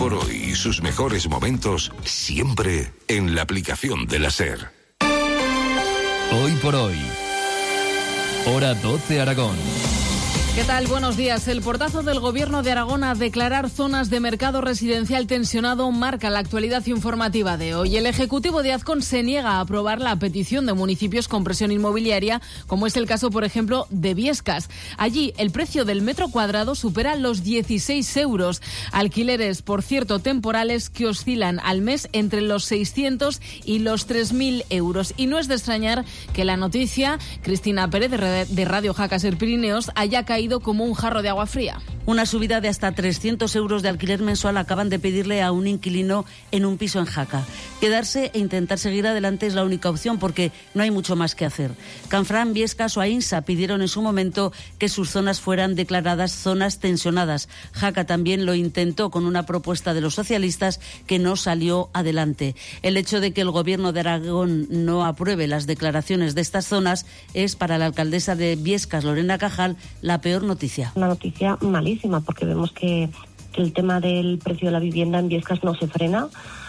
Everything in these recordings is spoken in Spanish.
por hoy y sus mejores momentos siempre en la aplicación de la SER. Hoy por hoy. Hora 12 Aragón. ¿Qué tal? Buenos días. El portazo del Gobierno de Aragón a declarar zonas de mercado residencial tensionado marca la actualidad informativa de hoy. El Ejecutivo de Azcón se niega a aprobar la petición de municipios con presión inmobiliaria, como es el caso, por ejemplo, de Biescas. Allí, el precio del metro cuadrado supera los 16 euros. Alquileres, por cierto, temporales que oscilan al mes entre los 600 y los 3.000 euros. Y no es de extrañar que la noticia, Cristina Pérez de Radio Jaca Ser Pirineos, haya caído como un jarro de agua fría. Una subida de hasta 300 euros de alquiler mensual acaban de pedirle a un inquilino en un piso en Jaca. Quedarse e intentar seguir adelante es la única opción porque no hay mucho más que hacer. Canfrán, Biescas o Aínsa pidieron en su momento que sus zonas fueran declaradas zonas tensionadas. Jaca también lo intentó con una propuesta de los socialistas que no salió adelante. El hecho de que el Gobierno de Aragón no apruebe las declaraciones de estas zonas es para la alcaldesa de Biescas, Lorena Cajal, la peor noticia. Una noticia malísima porque vemos que el tema del precio de la vivienda en Biescas no se frena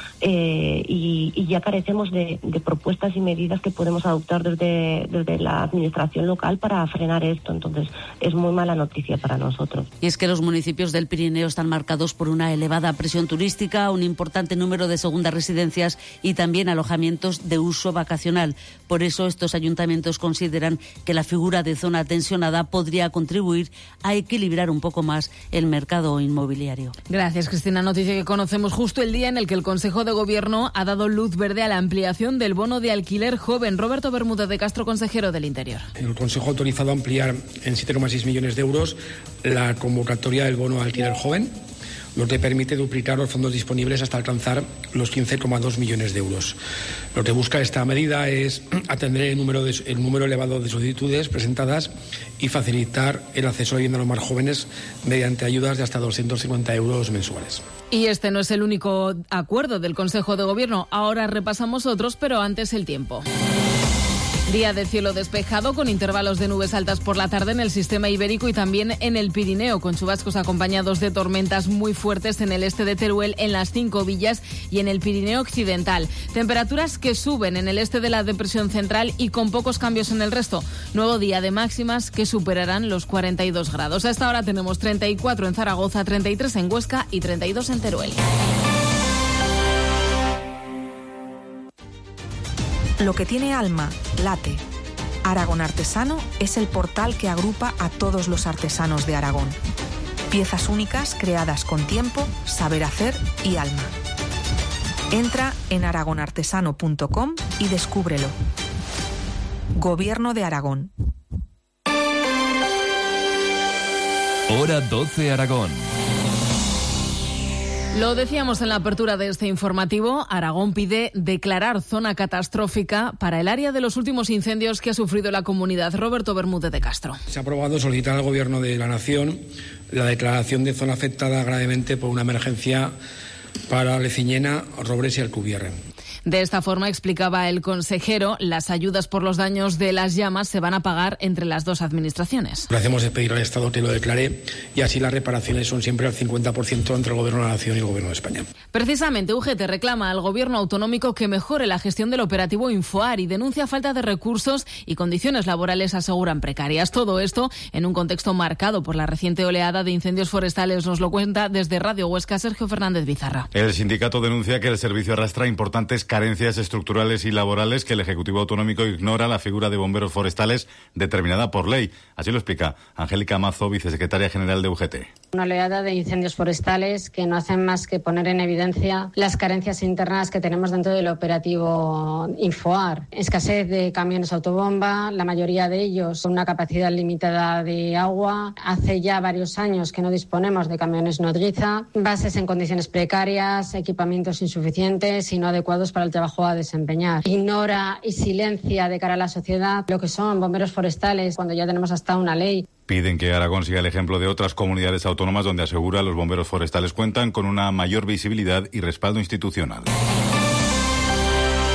y ya carecemos de propuestas y medidas que podemos adoptar desde la administración local para frenar esto. Entonces es muy mala noticia para nosotros. Y es que los municipios del Pirineo están marcados por una elevada presión turística, un importante número de segundas residencias y también alojamientos de uso vacacional. Por eso estos ayuntamientos consideran que la figura de zona tensionada podría contribuir a equilibrar un poco más el mercado inmobiliario. Gracias, Cristina. Noticia que conocemos justo el día en el que el Consejo de Gobierno ha dado luz verde a la ampliación del bono de alquiler joven. Roberto Bermúdez de Castro, consejero del Interior. El Consejo ha autorizado ampliar en 7,6 millones de euros la convocatoria del bono de alquiler joven, lo que permite duplicar los fondos disponibles hasta alcanzar los 15,2 millones de euros. Lo que busca esta medida es atender el número elevado de solicitudes presentadas y facilitar el acceso a vivienda a los más jóvenes mediante ayudas de hasta 250 euros mensuales. Y este no es el único acuerdo del Consejo de Gobierno. Ahora repasamos otros, pero antes el tiempo. Día de cielo despejado con intervalos de nubes altas por la tarde en el sistema ibérico y también en el Pirineo, con chubascos acompañados de tormentas muy fuertes en el este de Teruel, en las 5 villas y en el Pirineo occidental. Temperaturas que suben en el este de la depresión central y con pocos cambios en el resto. Nuevo día de máximas que superarán los 42 grados. A esta hora tenemos 34 en Zaragoza, 33 en Huesca y 32 en Teruel. Lo que tiene alma, late. Aragón Artesano es el portal que agrupa a todos los artesanos de Aragón. Piezas únicas creadas con tiempo, saber hacer y alma. Entra en aragonartesano.com y descúbrelo. Gobierno de Aragón. Hora 12 Aragón. Lo decíamos en la apertura de este informativo, Aragón pide declarar zona catastrófica para el área de los últimos incendios que ha sufrido la comunidad. Roberto Bermúdez de Castro. Se ha aprobado solicitar al Gobierno de la Nación la declaración de zona afectada gravemente por una emergencia para Leciñena, Robres y Alcubierre. De esta forma, explicaba el consejero, las ayudas por los daños de las llamas se van a pagar entre las dos administraciones. Lo que hacemos es pedir al Estado que lo declare y así las reparaciones son siempre al 50% entre el Gobierno de la Nación y el Gobierno de España. Precisamente, UGT reclama al Gobierno autonómico que mejore la gestión del operativo Infoar y denuncia falta de recursos y condiciones laborales, aseguran, precarias. Todo esto en un contexto marcado por la reciente oleada de incendios forestales. Nos lo cuenta desde Radio Huesca Sergio Fernández Bizarra. El sindicato denuncia que el servicio arrastra importantes carencias estructurales y laborales, que el Ejecutivo Autonómico ignora la figura de bomberos forestales determinada por ley. Así lo explica Angélica Mazo, vicesecretaria general de UGT. Una oleada de incendios forestales que no hacen más que poner en evidencia las carencias internas que tenemos dentro del operativo Infoar. Escasez de camiones autobomba, la mayoría de ellos con una capacidad limitada de agua. Hace ya varios años que no disponemos de camiones nodriza, bases en condiciones precarias, equipamientos insuficientes y no adecuados para el trabajo a desempeñar. Ignora y silencia de cara a la sociedad lo que son bomberos forestales cuando ya tenemos hasta una ley. Piden que Aragón siga el ejemplo de otras comunidades autónomas donde, asegura, los bomberos forestales cuentan con una mayor visibilidad y respaldo institucional.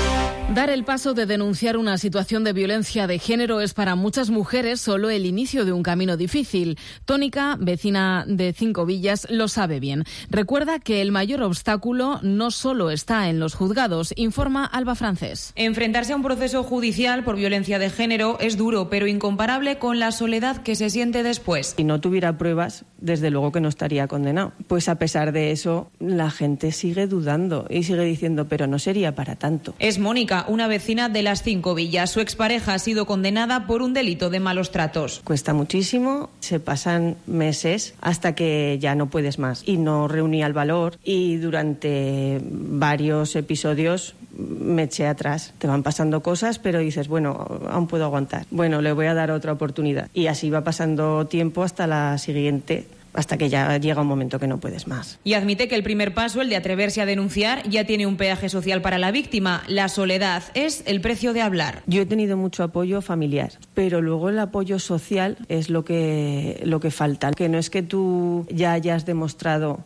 Dar el paso de denunciar una situación de violencia de género es para muchas mujeres solo el inicio de un camino difícil. Tónica, vecina de Cinco Villas, lo sabe bien. Recuerda que el mayor obstáculo no solo está en los juzgados, informa Alba Francés. Enfrentarse a un proceso judicial por violencia de género es duro, pero incomparable con la soledad que se siente después. Si no tuviera pruebas, desde luego que no estaría condenado. Pues a pesar de eso, la gente sigue dudando y sigue diciendo, pero no sería para tanto. Es Mónica, una vecina de las Cinco Villas. Su expareja ha sido condenada por un delito de malos tratos. Cuesta muchísimo, se pasan meses hasta que ya no puedes más. Y no reunía el valor y durante varios episodios me eché atrás. Te van pasando cosas, pero dices, bueno, aún puedo aguantar. Bueno, le voy a dar otra oportunidad. Y así va pasando tiempo hasta la siguiente, hasta que ya llega un momento que no puedes más. Y admite que el primer paso, el de atreverse a denunciar, ya tiene un peaje social para la víctima. La soledad es el precio de hablar. Yo he tenido mucho apoyo familiar, pero luego el apoyo social es lo que falta. Que no es que tú ya hayas demostrado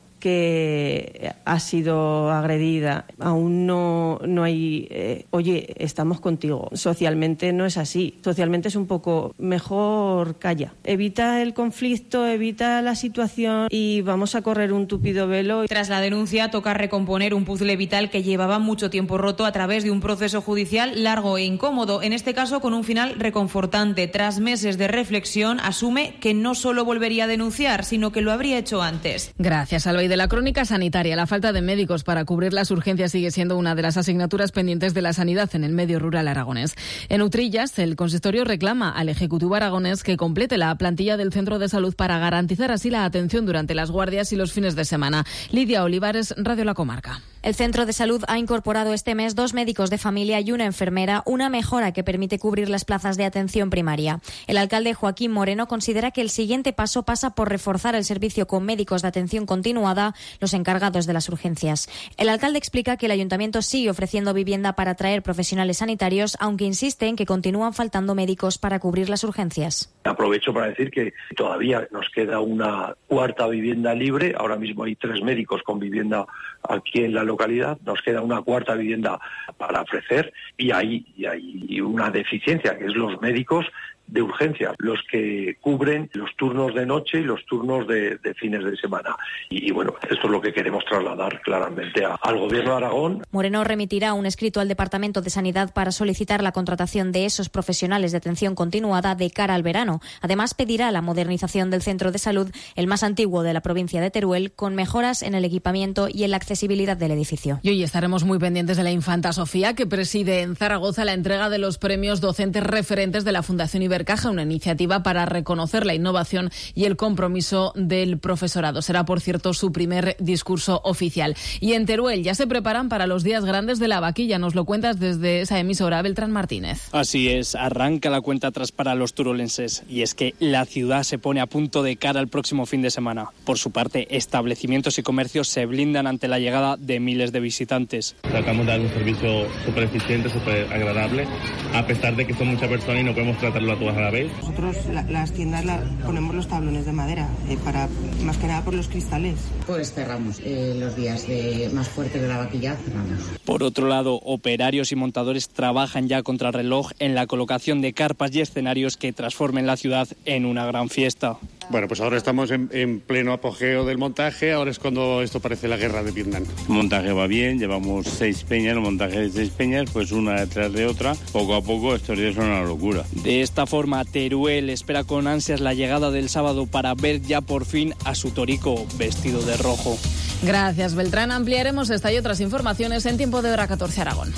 que ha sido agredida, aún no hay, oye, estamos contigo. Socialmente no es así. Socialmente es un poco, mejor calla. Evita el conflicto, evita la situación y vamos a correr un tupido velo. Tras la denuncia toca recomponer un puzzle vital que llevaba mucho tiempo roto a través de un proceso judicial largo e incómodo, en este caso con un final reconfortante. Tras meses de reflexión, asume que no solo volvería a denunciar, sino que lo habría hecho antes. Gracias, Alba. De la crónica sanitaria, la falta de médicos para cubrir las urgencias sigue siendo una de las asignaturas pendientes de la sanidad en el medio rural aragonés. En Utrillas, el consistorio reclama al Ejecutivo aragonés que complete la plantilla del centro de salud para garantizar así la atención durante las guardias y los fines de semana. Lidia Olivares, Radio La Comarca. El centro de salud ha incorporado este mes 2 médicos de familia y una enfermera, una mejora que permite cubrir las plazas de atención primaria. El alcalde Joaquín Moreno considera que el siguiente paso pasa por reforzar el servicio con médicos de atención continuada, los encargados de las urgencias. El alcalde explica que el ayuntamiento sigue ofreciendo vivienda para atraer profesionales sanitarios, aunque insiste en que continúan faltando médicos para cubrir las urgencias. Aprovecho para decir que todavía nos queda una cuarta vivienda libre. Ahora mismo hay 3 médicos con vivienda aquí en la localidad. Nos queda una cuarta vivienda para ofrecer y hay una deficiencia, que es los médicos de urgencia, los que cubren los turnos de noche y los turnos de fines de semana. Y bueno, esto es lo que queremos trasladar claramente al Gobierno de Aragón. Moreno remitirá un escrito al Departamento de Sanidad para solicitar la contratación de esos profesionales de atención continuada de cara al verano. Además, pedirá la modernización del centro de salud, el más antiguo de la provincia de Teruel, con mejoras en el equipamiento y en la accesibilidad del edificio. Y hoy estaremos muy pendientes de la infanta Sofía, que preside en Zaragoza la entrega de los premios docentes referentes de la Fundación Ibercaja, una iniciativa para reconocer la innovación y el compromiso del profesorado. Será, por cierto, su primer discurso oficial. Y en Teruel ya se preparan para los días grandes de la vaquilla. Nos lo cuentas desde esa emisora, Beltrán Martínez. Así es, arranca la cuenta atrás para los turolenses. Y es que la ciudad se pone a punto de cara al próximo fin de semana. Por su parte, establecimientos y comercios se blindan ante la llegada de miles de visitantes. Tratamos de dar un servicio súper eficiente, súper agradable, a pesar de que son muchas personas y no podemos tratarlo a todas a la vez. Nosotros las tiendas ponemos los tablones de madera, para más que nada por los cristales. Pues cerramos los días más fuertes de la vaquilla, cerramos. Por otro lado, operarios y montadores trabajan ya contra el reloj en la colocación de carpas y escenarios que transformen la ciudad en una gran fiesta. Bueno, pues ahora estamos en pleno apogeo del montaje, ahora es cuando esto parece la guerra de Vietnam. El montaje va bien, llevamos 6 peñas, el montaje de 6 peñas, pues una detrás de otra, poco a poco estos días son una locura. De esta forma, Teruel espera con ansias la llegada del sábado para ver ya por fin a su torico vestido de rojo. Gracias, Beltrán. Ampliaremos esta y otras informaciones en Tiempo de Hora 14 Aragón.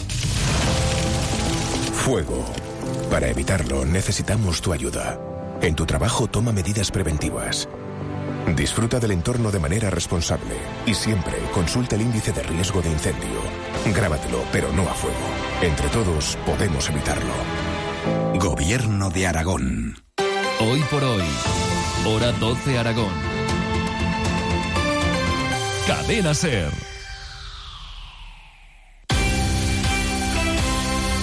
Fuego. Para evitarlo necesitamos tu ayuda. En tu trabajo toma medidas preventivas. Disfruta del entorno de manera responsable y siempre consulta el índice de riesgo de incendio. Grábatelo, pero no a fuego. Entre todos podemos evitarlo. Gobierno de Aragón. Hoy por hoy, Hora 12 Aragón. Cadena SER.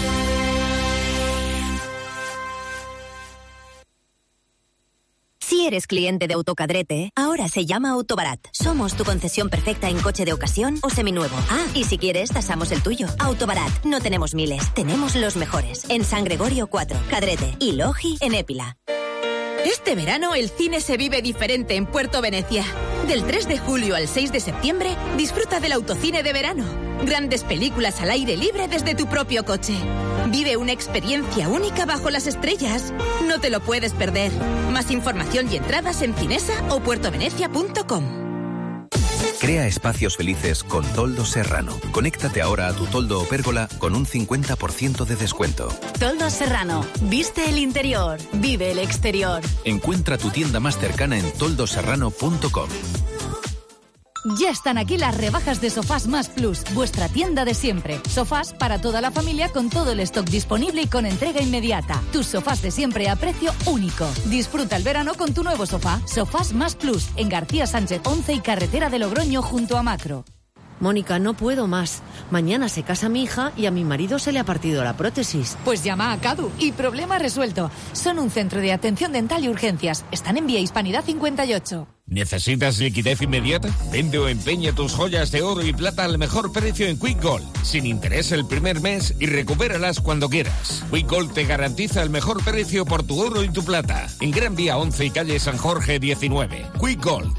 Si eres cliente de Autocadrete, ahora se llama Autobarat. Somos tu concesión perfecta en coche de ocasión o seminuevo. Ah, y si quieres, tasamos el tuyo. Autobarat, no tenemos miles, tenemos los mejores. En San Gregorio 4, Cadrete y Logi en Épila. Este verano el cine se vive diferente en Puerto Venecia. Del 3 de julio al 6 de septiembre, disfruta del autocine de verano. Grandes películas al aire libre desde tu propio coche. Vive una experiencia única bajo las estrellas. No te lo puedes perder. Más información y entradas en Cinesa o puertovenecia.com. Crea espacios felices con Toldos Serrano. Conéctate ahora a tu toldo o pérgola con un 50% de descuento. Toldos Serrano. Viste el interior. Vive el exterior. Encuentra tu tienda más cercana en toldoserrano.com. Ya están aquí las rebajas de Sofás Más Plus, vuestra tienda de siempre. Sofás para toda la familia con todo el stock disponible y con entrega inmediata. Tus sofás de siempre a precio único. Disfruta el verano con tu nuevo sofá. Sofás Más Plus, en García Sánchez 11 y Carretera de Logroño junto a Macro. Mónica, no puedo más. Mañana se casa mi hija y a mi marido se le ha partido la prótesis. Pues llama a Cadu y problema resuelto. Son un centro de atención dental y urgencias. Están en Vía Hispanidad 58. ¿Necesitas liquidez inmediata? Vende o empeña tus joyas de oro y plata al mejor precio en Quick Gold. Sin interés el primer mes y recupéralas cuando quieras. Quick Gold te garantiza el mejor precio por tu oro y tu plata. En Gran Vía 11 y calle San Jorge 19. Quick Gold.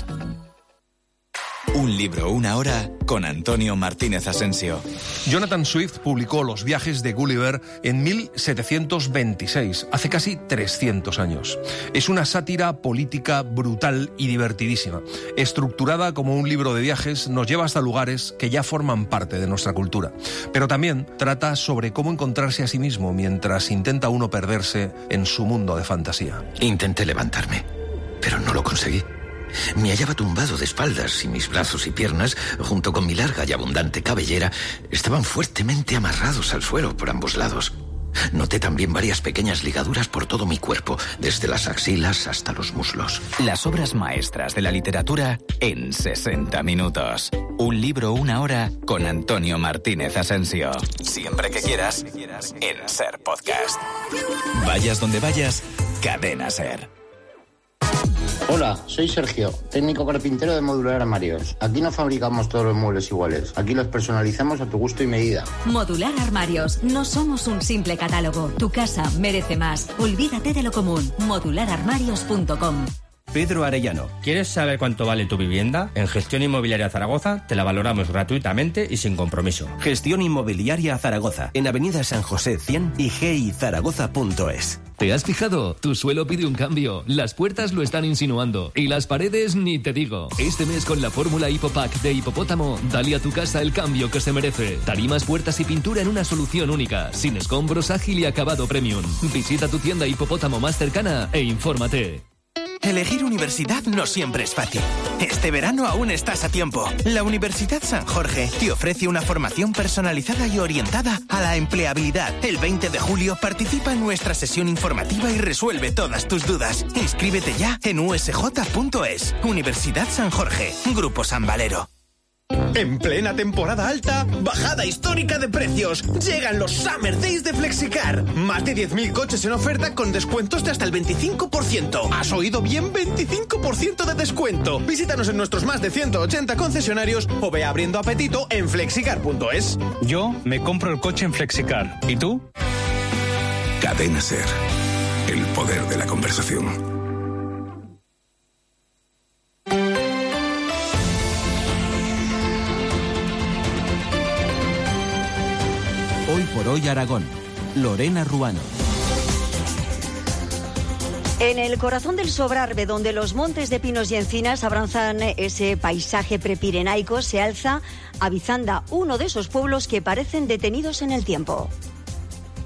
Un libro, una hora, con Antonio Martínez Asensio. Jonathan Swift publicó Los viajes de Gulliver en 1726, hace casi 300 años. Es una sátira política brutal y divertidísima. Estructurada como un libro de viajes, nos lleva hasta lugares que ya forman parte de nuestra cultura. Pero también trata sobre cómo encontrarse a sí mismo mientras intenta uno perderse en su mundo de fantasía. Intenté levantarme, pero no lo conseguí. Me hallaba tumbado de espaldas y mis brazos y piernas, junto con mi larga y abundante cabellera, estaban fuertemente amarrados al suelo por ambos lados. Noté también varias pequeñas ligaduras por todo mi cuerpo, desde las axilas hasta los muslos. Las obras maestras de la literatura en 60 minutos. Un libro, una hora, con Antonio Martínez Asensio. Siempre que quieras, en SER Podcast. Vayas donde vayas, Cadena SER. Hola, soy Sergio, técnico carpintero de Modular Armarios. Aquí no fabricamos todos los muebles iguales, aquí los personalizamos a tu gusto y medida. Modular Armarios, no somos un simple catálogo. Tu casa merece más. Olvídate de lo común. Modulararmarios.com. Pedro Arellano. ¿Quieres saber cuánto vale tu vivienda? En Gestión Inmobiliaria Zaragoza te la valoramos gratuitamente y sin compromiso. Gestión Inmobiliaria Zaragoza, en Avenida San José 100 y gizaragoza.es. ¿Te has fijado? Tu suelo pide un cambio, las puertas lo están insinuando y las paredes ni te digo. Este mes con la fórmula Hipopack de Hipopótamo, dale a tu casa el cambio que se merece. Tarimas, puertas y pintura en una solución única, sin escombros, ágil y acabado premium. Visita tu tienda Hipopótamo más cercana e infórmate. Elegir universidad no siempre es fácil. Este verano aún estás a tiempo. La Universidad San Jorge te ofrece una formación personalizada y orientada a la empleabilidad. El 20 de julio participa en nuestra sesión informativa y resuelve todas tus dudas. Inscríbete ya en usj.es. Universidad San Jorge, Grupo San Valero. En plena temporada alta, bajada histórica de precios. Llegan los Summer Days de Flexicar. Más de 10.000 coches en oferta con descuentos de hasta el 25%. ¿Has oído bien? 25% de descuento. Visítanos en nuestros más de 180 concesionarios o ve abriendo apetito en flexicar.es. Yo me compro el coche en Flexicar. ¿Y tú? Cadena SER. El poder de la conversación. Hoy por hoy Aragón. Lorena Ruano. En el corazón del Sobrarbe, donde los montes de pinos y encinas abrazan ese paisaje prepirenaico, se alza Avizanda, uno de esos pueblos que parecen detenidos en el tiempo.